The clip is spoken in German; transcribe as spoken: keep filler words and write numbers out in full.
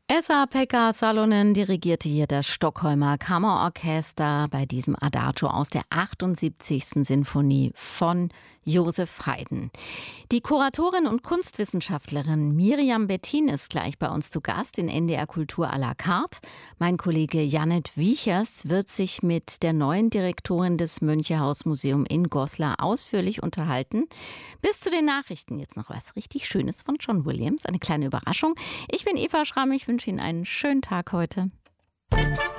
Esa-Pekka Salonen dirigierte hier das Stockholmer Kammerorchester bei diesem Adagio aus der achtundsiebzigsten Sinfonie von Joseph Haydn. Die Kuratorin und Kunstwissenschaftlerin Miriam Bettin ist gleich bei uns zu Gast in N D R Kultur à la carte. Mein Kollege Janet Wiechers wird sich mit der neuen Direktorin des Mönchehaus-Museum in Goslar ausführlich unterhalten. Bis zu den Nachrichten jetzt noch was richtig Schönes von John Williams, eine kleine Überraschung. Ich bin Eva Schramm, ich wünsche Ihnen einen schönen Tag heute.